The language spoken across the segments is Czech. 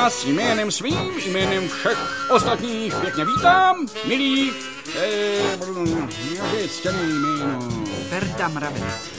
vás jménem svým, jménem všech ostatních pěkně vítám, milí, ctěný jméno. Ferda Mravenec.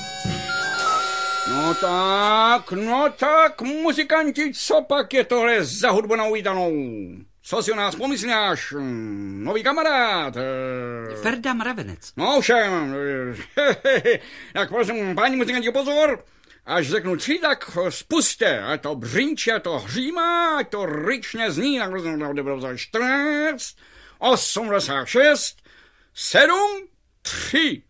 No tak, muzikanti, co pak je tohle za hudbu na uvítanou? Co si o nás pomysláš? Nový kamarád? Ferda Mravenec. No všem. Tak prosím, páni muzikanti, pozor. Až řeknu 3, tak spuste. A to břinče, a to hřímá, a to ryčně zní. Tak 14, 86, 7, 3.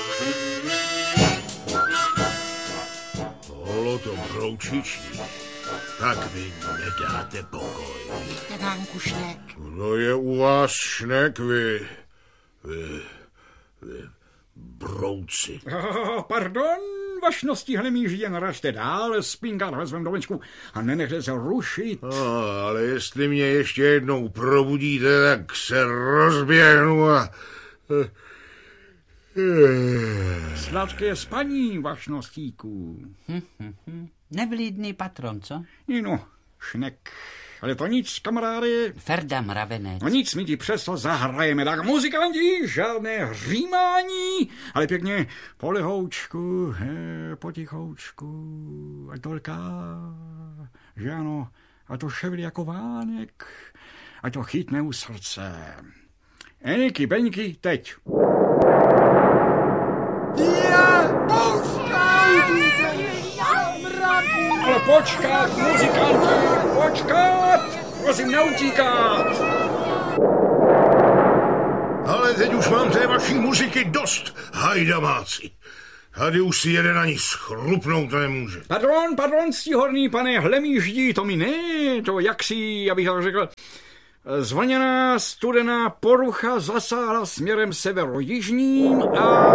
Holo to broučičí. Tak vy nedáte pokoj. Víte, Vánku, Šnek? Kdo je u vás Šnek, vy brouci? Pardon, vašnosti hlemíži, jen ražte dál, spínkát ve svém domečku a nenechte se rušit. Ale jestli mě ještě jednou probudíte, tak se rozběhnu a... Sladké spaní, vašnostíku. Nevlídný patron, co? No, Šnek. Ale to nic, kamarády. Ferda Mravenec. No nic, my ti přesto zahrajeme. Tak muzikanti, žádné hřímání, ale pěkně polehoučku, potichoučku, ať to lká, že ano, a to ševlí jako vánek, ať to chytne u srdce. Eniky, beňky, teď. Ale počkat, muzikanti, počkat! Prosím, neutíkat! Ale teď už mám té vaší muziky dost, hajdamáci. Tady už si jeden ani schrupnout nemůže. Pardon, ctihodný pane hlemíždí, to mi ne, to jaksi, abych tak řekl, zvlněná studená porucha zasáhla směrem severojižním a...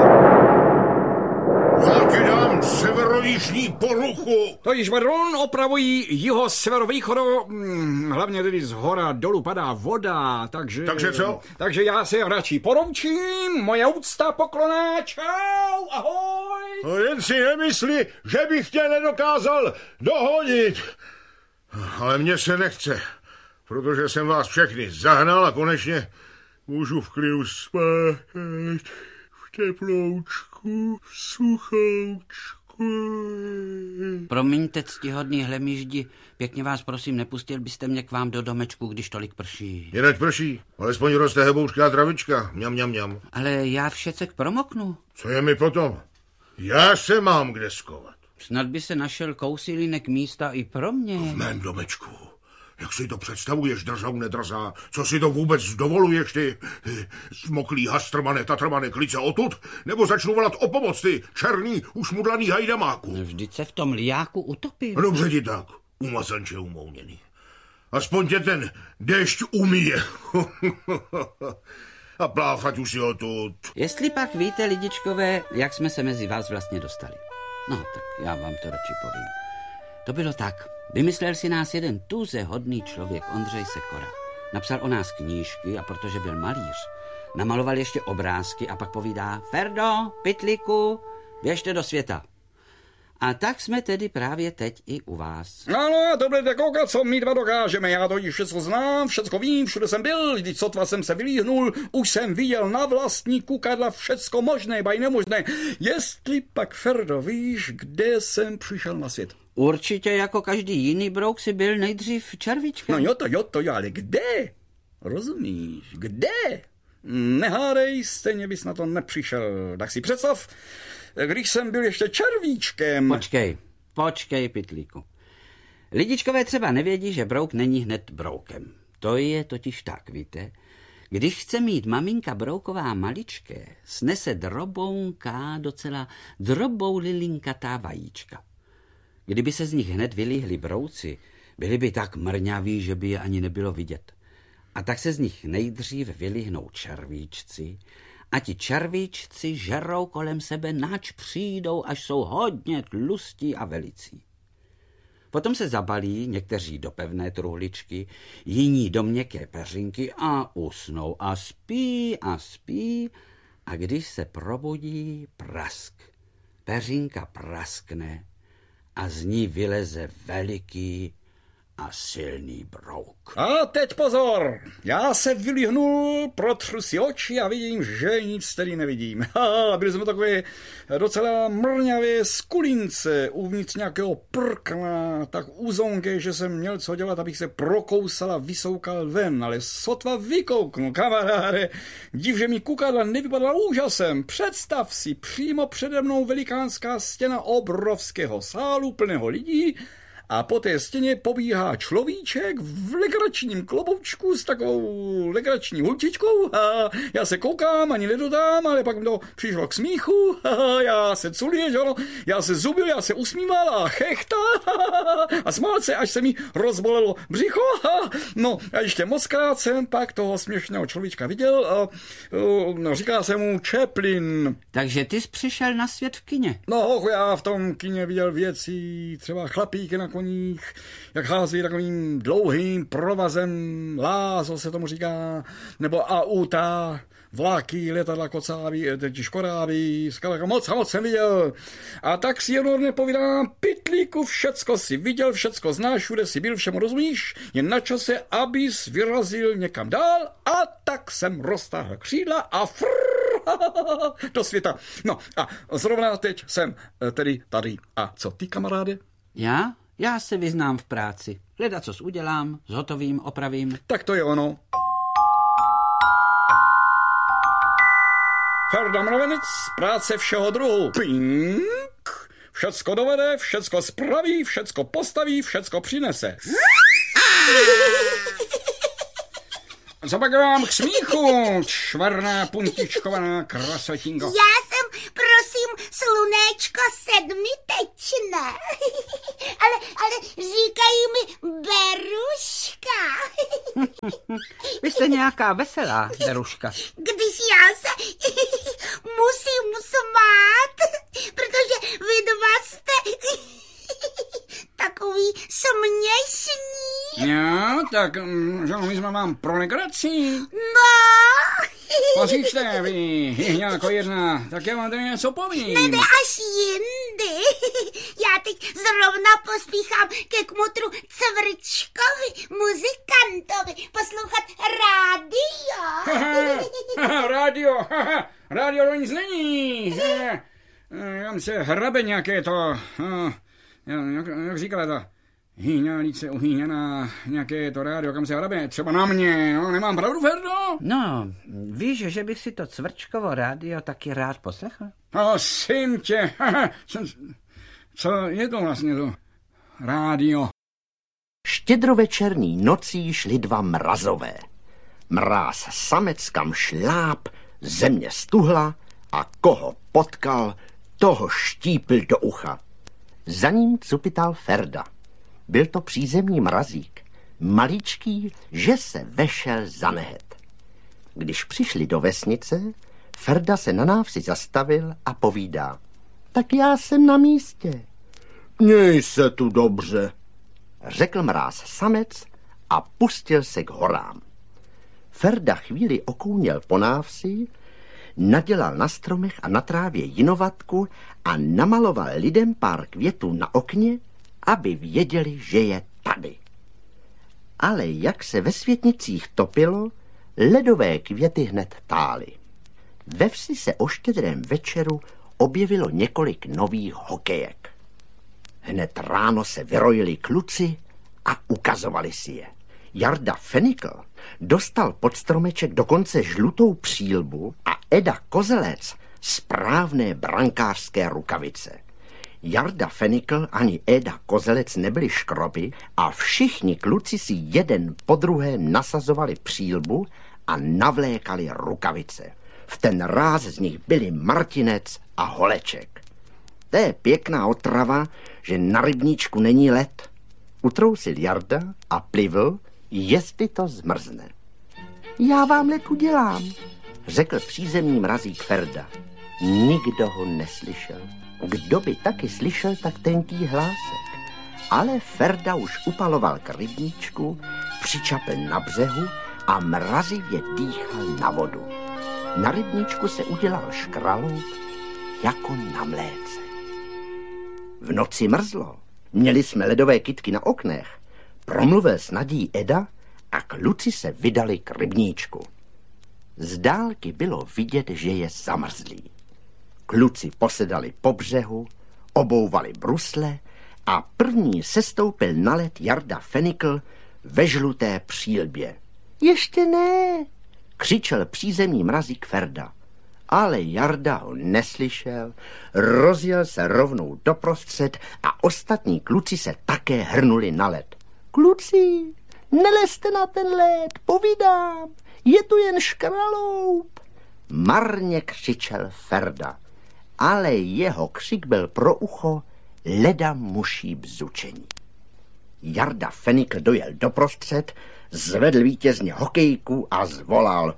Já ti dám severojižní poruchu. To již, pardon, opravují jiho severovýchodu, hlavně tedy z hora dolů padá voda, takže... Takže co? Takže já se radši poroučím, moje úcta, poklona, čau, ahoj. No jen si nemysli, že bych tě nedokázal dohodit. Ale mně se nechce, protože jsem vás všechny zahnal a konečně můžu v klidu spát v teploučku, v suchoučku. Promiňte, ctihodný hlemíždi, pěkně vás prosím, nepustil byste mě k vám do domečku, když tolik prší. Jenať prší, alespoň roste heboučká travička, mňam. Ale já všecek promoknu. Co je mi potom? Já se mám kde skovat. Snad by se našel kousílinek místa i pro mě. V mém domečku. Jak si to představuješ, drzou nedrzá? Co si to vůbec dovoluješ, ty smoklý hastrmane, tatrmane, klice odtud? Nebo začnu volat o pomoc, ty černý, ušmudlaný hajdamáku? Vždyť se v tom lijáku utopil. Dobře ti tak, umazanče umouněný. Aspoň tě ten déšť umíje. A pláfať už si odtud. Jestli pak víte, lidičkové, jak jsme se mezi vás vlastně dostali. No, tak já vám to radši povím. To bylo tak. Vymyslel si nás jeden tuze hodný člověk, Ondřej Sekora. Napsal o nás knížky a protože byl malíř, namaloval ještě obrázky a pak povídá: Ferdo, pytlíku, běžte do světa. A tak jsme tedy právě teď i u vás. Ano, to budete koukat, co my dva dokážeme. Já to již všechno znám, všecko vím, všude jsem byl, vždyť sotva jsem se vylíhnul, už jsem viděl na vlastní kukadla všecko možné, baj nemožné. Jestli pak, Ferdo, víš, kde jsem přišel na svět? Určitě jako každý jiný brouk si byl nejdřív červíčkem. No jo, ale kde? Rozumíš, kde? Nehádej, stejně bys na to nepřišel. Tak si představ, když jsem byl ještě červíčkem. Počkej, pytlíku. Lidičkové třeba nevědí, že brouk není hned broukem. To je totiž tak, víte. Když chce mít maminka brouková maličké, snese drobounká, docela drobou lilinkatá vajíčka. Kdyby se z nich hned vylíhli brouci, byli by tak mrňaví, že by je ani nebylo vidět. A tak se z nich nejdřív vylíhnou červíčci a ti červíčci žerou kolem sebe, nač přijdou, až jsou hodně tlustí a velicí. Potom se zabalí někteří do pevné truhličky, jiní do měkké peřinky a usnou a spí a když se probudí, prask. Peřinka praskne a z ní vyleze veliký a silný brouk. A teď pozor, já se vylíhnul, protřu si oči a vidím, že nic tedy nevidím. Byli jsme takové docela mrňavé skulince uvnitř nějakého prkna, tak uzonké, že jsem měl co dělat, abych se prokousal a vysoukal ven, ale sotva vykouknu, kamaráde. Div, že mi kukadla nevypadala úžasem. Představ si, přímo přede mnou velikánská stěna obrovského sálu plného lidí, a po té stěně pobíhá človíček v legračním kloboučku s takovou legrační hulčičkou a já se koukám, ani nedodám, ale pak mi to přišlo k smíchu, já se culiečal, já se zubil, já se usmíval a chechtal a smál se, až se mi rozbolelo břicho. No a ještě mockrát jsem pak toho směšného človíčka viděl a říká se mu Chaplin. Takže ty jsi přišel na svět v kině? No, já v tom kině viděl věci, třeba chlapíky na koních, jak hází takovým dlouhým provazem, lázo se tomu říká, nebo auta, vláky, letadla, kocáby, škodáby, moc jsem viděl. A tak si jednou nepovídám, pytlíku, všecko si viděl, všecko znáš, všude si byl, všemu rozumíš, je na čase, abys vyrazil někam dál a tak jsem roztáhl křídla a do světa. No a zrovna teď jsem tedy tady. A co ty, kamaráde? Já se vyznám v práci. Ledacos udělám, zhotovím, opravím. Tak to je ono. Ferda Mravenec, práce všeho druhu. Pink. Všecko dovede, všecko spraví, všecko postaví, všecko přinese. Co pak vám k smíchu, čvarná puntičkovaná krasotinko? Já jsem, prosím, slunéčko sedmitečné. ale říkají mi Beruška. Vy jste nějaká veselá, Beruška. Když já se musím smát, protože vy dva jste takový směšní. Jo, tak že my jsme vám pro legraci. No. Poslyšte, vy, jako jedna, tak já vám tady něco povím. Ne, až jindy. Já teď zrovna pospíchám ke kmotru Cvrčkovi, muzikantovi, poslouchat rádio. Rádio to nic není. Tam se hrabe nějaké to, jak říkala to, hýňálice uhýňaná, nějaké to rádio, kam se hrabe, třeba na mě, no, nemám pravdu, Ferdo? No, víš, že bych si to Cvrčkovo rádio taky rád poslechl? Prosím tě, co je to vlastně to rádio? Štědrovečerní nocí šli dva mrazové. Mráz samec kam šláp, země stuhla a koho potkal, toho štípl do ucha. Za ním cupital Ferda. Byl to přízemní mrazík, maličký, že se vešel za nehet. Když přišli do vesnice, Ferda se na návsi zastavil a povídá. Tak já jsem na místě. Měj se tu dobře, řekl mráz samec a pustil se k horám. Ferda chvíli okouněl po návsi, nadělal na stromech a na trávě jinovatku a namaloval lidem pár květů na okně, aby věděli, že je tady. Ale jak se ve světnicích topilo, ledové květy hned tály. Ve vsi se o štědrém večeru objevilo několik nových hokejek. Hned ráno se vyrojili kluci a ukazovali si je. Jarda Fenikl dostal pod stromeček dokonce žlutou přílbu a Eda Kozelec správné brankářské rukavice. Jarda Fenikl ani Eda Kozelec nebyli škroby a všichni kluci si jeden po druhém nasazovali přílbu a navlékali rukavice. V ten ráz z nich byli Martinec a Holeček. To je pěkná otrava, že na rybníčku není led. Utrousil Jarda a plivl, jestli to zmrzne. Já vám led udělám, řekl přízemní mrazík Ferda. Nikdo ho neslyšel. Kdo by taky slyšel tak tenký hlásek? Ale Ferda už upaloval k rybníčku, přičapl na břehu a mrazivě dýchal na vodu. Na rybníčku se udělal škraloup jako na mléce. V noci mrzlo. Měli jsme ledové kytky na oknech. Promluvil s nadějí Eda a kluci se vydali k rybníčku. Z dálky bylo vidět, že je zamrzlý. Kluci posedali po břehu, obouvali brusle a první sestoupil na led Jarda Fenikl ve žluté přílbě. Ještě ne, křičel přízemní mrazík Ferda. Ale Jarda ho neslyšel, rozjel se rovnou doprostřed a ostatní kluci se také hrnuli na led. Kluci, nelezte na ten led, povídám, je tu jen škraloup. Marně křičel Ferda, ale jeho křik byl pro ucho leda muší bzučení. Jarda Fenikl dojel doprostřed, zvedl vítězně hokejku a zvolal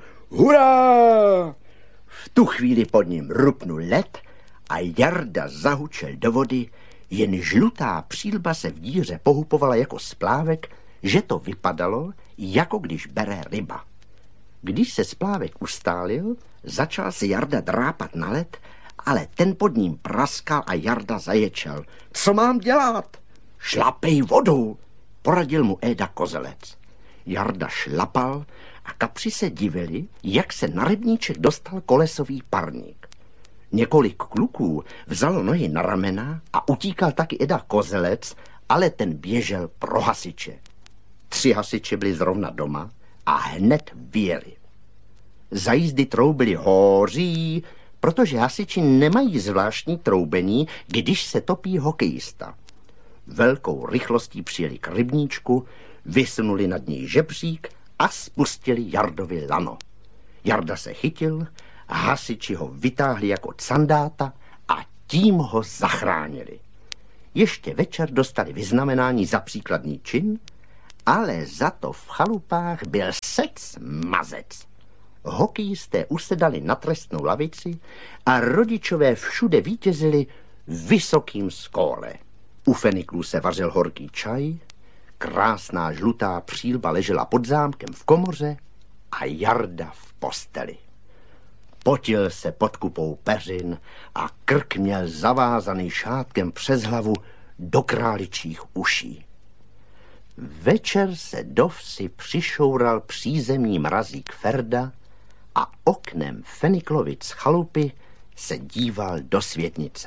hurá! V tu chvíli pod ním rupnul led a Jarda zahučel do vody, jen žlutá přílba se v díře pohupovala jako splávek, že to vypadalo, jako když bere ryba. Když se splávek ustálil, začal se Jarda drápat na led, ale ten pod ním praskal a Jarda zaječel. Co mám dělat? Šlapej vodu, poradil mu Éda Kozelec. Jarda šlapal a kapři se divili, jak se na rybníček dostal kolesový parník. Několik kluků vzalo nohy na ramena a utíkal taky Eda Kozelec, ale ten běžel pro hasiče. 3 hasiči byli zrovna doma a hned vyjeli. Za jízdy troubili hoří, protože hasiči nemají zvláštní troubení, když se topí hokejista. Velkou rychlostí přijeli k rybníčku, vysunuli nad něj žebřík a spustili Jardovi lano. Jarda se chytil, hasiči ho vytáhli jako candáta a tím ho zachránili. Ještě večer dostali vyznamenání za příkladný čin, ale za to v chalupách byl sec mazec. Hokejisté usedali na trestnou lavici a rodičové všude vítězili vysokým skóre. U Feniklů se vařil horký čaj, krásná žlutá přílba ležela pod zámkem v komoře a Jarda v posteli. Potil se pod kupou peřin a krk měl zavázaný šátkem přes hlavu do králičích uší. Večer se do vsi přišoural přízemní mrazík Ferda a oknem Feniklovic chalupy se díval do světnice.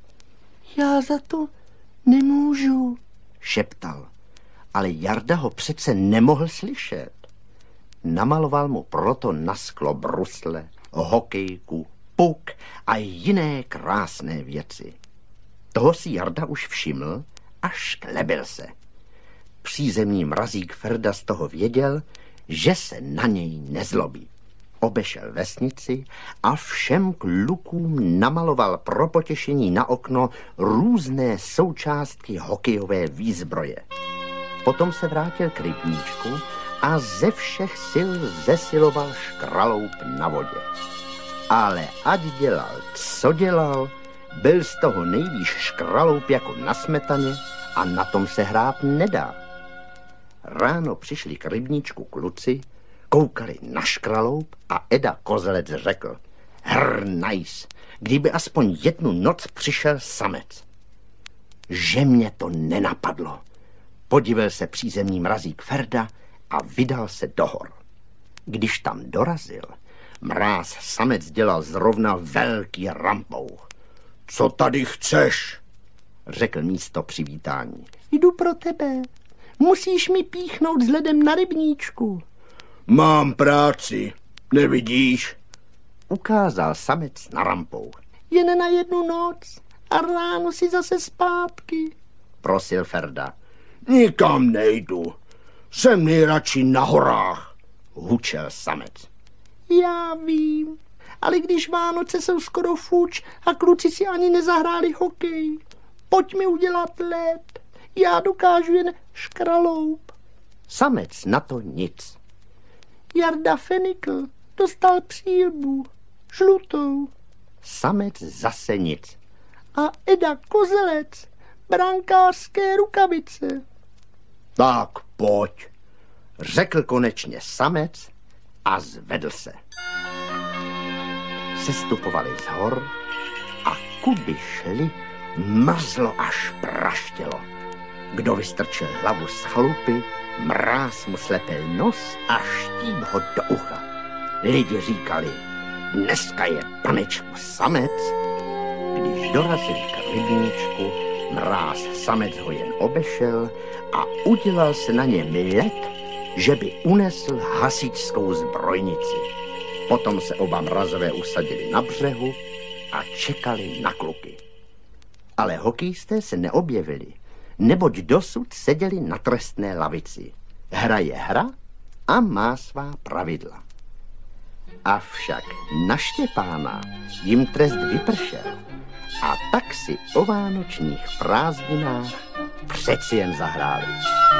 Já za to nemůžu, šeptal, ale Jarda ho přece nemohl slyšet. Namaloval mu proto na sklo brusle, hokejku, puk a jiné krásné věci. Toho si Jarda už všiml a šklebil se. Přízemní mrazík Ferda z toho věděl, že se na něj nezlobí. Obešel vesnici a všem klukům namaloval pro potěšení na okno různé součástky hokejové výzbroje. Potom se vrátil k rybníčku a ze všech sil zesiloval škraloup na vodě. Ale ať dělal, co dělal, byl z toho nejvíc škraloup jako na smetaně a na tom se hrát nedá. Ráno přišli k rybníčku kluci, koukali na škraloup a Eda Kozelec řekl: nice, kdyby aspoň jednu noc přišel samec. Že mě to nenapadlo. Podíval se přízemní mrazík Ferda a vydal se do hor. Když tam dorazil, mráz samec dělal zrovna velký rampouch. Co tady chceš? Řekl místo přivítání. Jdu pro tebe. Musíš mi píchnout s ledem na rybníčku. Mám práci, nevidíš? Ukázal samec na rampouch. Jen na jednu noc a ráno si zase zpátky, prosil Ferda. Nikam nejdu, jsem nejradši na horách, hučel samec. Já vím, ale když Vánoce jsou skoro fuč a kluci si ani nezahráli hokej, pojď mi udělat led, já dokážu jen škraloup. Samec na to nic. Jarda Fenikl dostal přílbu, žlutou. Samec zase nic. A Eda Kozelec brankářské rukavice. Tak pojď, řekl konečně samec a zvedl se. Sestupovali z hor a kudy šli, mrzlo až praštělo. Kdo vystrčil hlavu z chalupy, Mráz mu slepil nos a štíp ho do ucha. Lidi říkali, dneska je panečku samec. Když dorazili k rybníčku, Mráz samec ho jen obešel a udělal se na něm let, že by unesl hasičskou zbrojnici. Potom se oba mrazové usadili na břehu a čekali na kluky. Ale hokejisté se neobjevili, neboť dosud seděli na trestné lavici. Hra je hra a má svá pravidla. Avšak na Štěpána jim trest vypršel a tak si o vánočních prázdninách přeci jen zahráli.